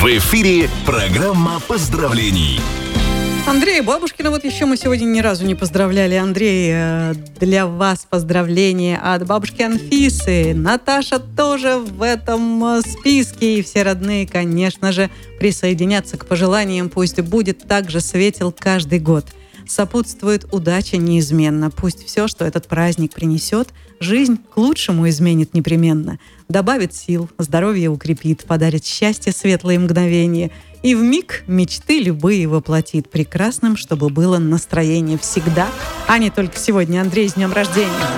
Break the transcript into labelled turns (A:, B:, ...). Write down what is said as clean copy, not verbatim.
A: В эфире программа поздравлений.
B: Андрей Бабушкина, вот еще мы сегодня ни разу не поздравляли. Андрей, для вас поздравления от бабушки Анфисы. Наташа тоже в этом списке. И все родные, конечно же, присоединятся к пожеланиям. Пусть будет так же светел каждый год. Сопутствует удача неизменно. Пусть все, что этот праздник принесет, жизнь к лучшему изменит непременно. Добавит сил, здоровье укрепит, подарит счастье, светлые мгновения. И вмиг мечты любые воплотит. Прекрасным, чтобы было настроение всегда, а не только сегодня. Андрей, с днем рождения!